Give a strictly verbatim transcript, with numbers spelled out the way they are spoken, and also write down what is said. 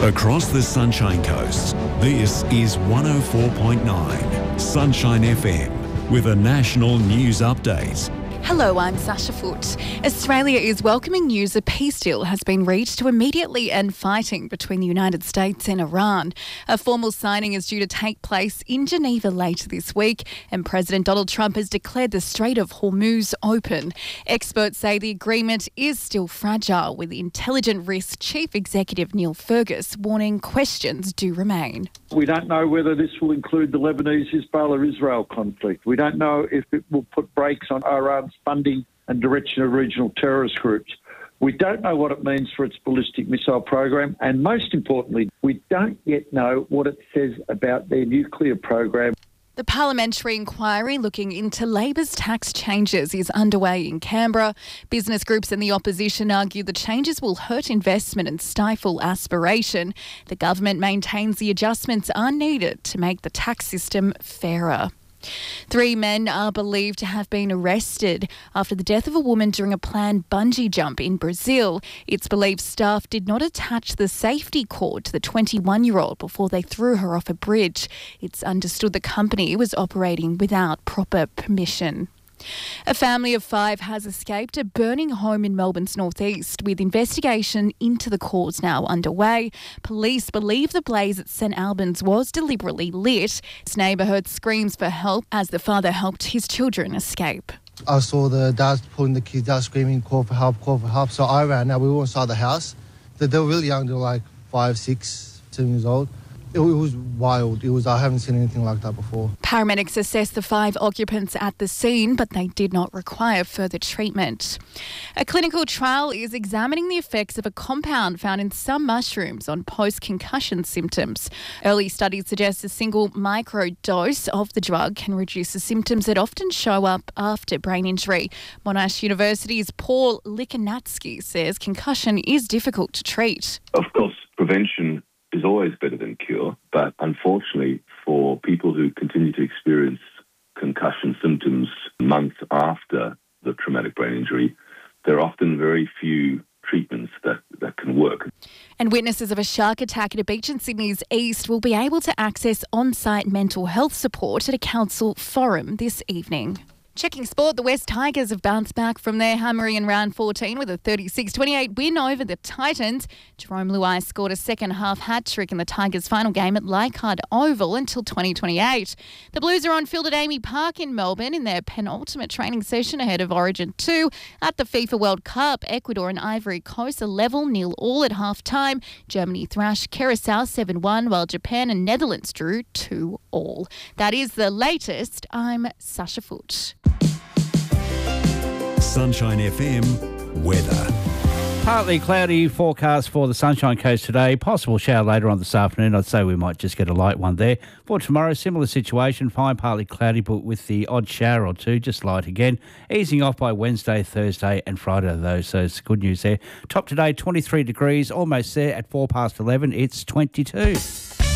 Across the Sunshine Coast, this is one oh four point nine Sunshine F M with a national news update. Hello, I'm Sasha Foote. Australia is welcoming news a peace deal has been reached to immediately end fighting between the United States and Iran. A formal signing is due to take place in Geneva later this week, and President Donald Trump has declared the Strait of Hormuz open. Experts say the agreement is still fragile, with Intelligent Risk Chief Executive Neil Fergus warning questions do remain. We don't know whether this will include the Lebanese-Hezbollah-Israel conflict. We don't know if it will put brakes on Iran's funding and direction of regional terrorist groups. We don't know what it means for its ballistic missile program. And most importantly, we don't yet know what it says about their nuclear program. The parliamentary inquiry looking into Labor's tax changes is underway in Canberra. Business groups and the opposition argue the changes will hurt investment and stifle aspiration. The government maintains the adjustments are needed to make the tax system fairer. Three men are believed to have been arrested after the death of a woman during a planned bungee jump in Brazil. It's believed staff did not attach the safety cord to the twenty-one-year-old before they threw her off a bridge. It's understood the company was operating without proper permission. A family of five has escaped a burning home in Melbourne's northeast, with investigation into the cause now underway. Police believe the blaze at St Albans was deliberately lit. This neighbour heard screams for help as the father helped his children escape. I saw the dad pulling the kids out, screaming, call for help, call for help. So I ran out. We were inside the house. They were really young. They were like five, six, seven years old. It was wild. It was. I haven't seen anything like that before. Paramedics assessed the five occupants at the scene, but they did not require further treatment. A clinical trial is examining the effects of a compound found in some mushrooms on post-concussion symptoms. Early studies suggest a single microdose of the drug can reduce the symptoms that often show up after brain injury. Monash University's Paul Likanatsky says concussion is difficult to treat. Of course, prevention is always better than cure, but unfortunately for people who continue to experience concussion symptoms months after the traumatic brain injury, there are often very few treatments that, that can work. And witnesses of a shark attack at a beach in Sydney's east will be able to access on-site mental health support at a council forum this evening. Checking sport, the West Tigers have bounced back from their hammering in round fourteen with a thirty-six twenty-eight win over the Titans. Jerome Luai scored a second-half hat-trick in the Tigers' final game at Leichhardt Oval until twenty twenty-eight. The Blues are on field at Amy Park in Melbourne in their penultimate training session ahead of Origin two. At the FIFA World Cup, Ecuador and Ivory Coast are level nil all at half-time. Germany thrashed Curacao seven one, while Japan and Netherlands drew two all. That is the latest. I'm Sasha Foote. Sunshine F M weather. Partly cloudy forecast for the Sunshine Coast today. Possible shower later on this afternoon. I'd say we might just get a light one there. For tomorrow, similar situation. Fine, partly cloudy, but with the odd shower or two, just light again. Easing off by Wednesday, Thursday and Friday, though, so it's good news there. Top today, twenty-three degrees, almost there at four past eleven. It's twenty-two.